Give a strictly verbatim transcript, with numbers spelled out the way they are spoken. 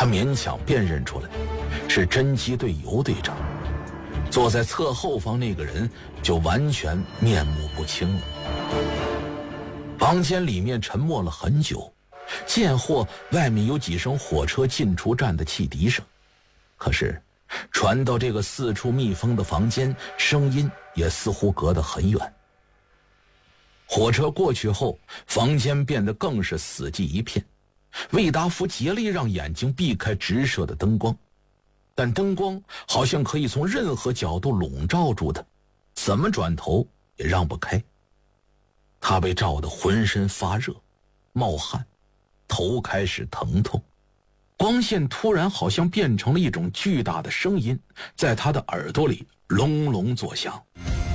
他勉强辨认出来，是侦缉队尤队长。坐在侧后方那个人就完全面目不清了。房间里面沉默了很久，见或外面有几声火车进出站的汽笛声，可是传到这个四处密封的房间，声音也似乎隔得很远。火车过去后，房间变得更是死寂一片。魏达夫竭力让眼睛避开直射的灯光，但灯光好像可以从任何角度笼罩住他，怎么转头也让不开。他被照得浑身发热，冒汗，头开始疼痛。光线突然好像变成了一种巨大的声音，在他的耳朵里隆隆作响。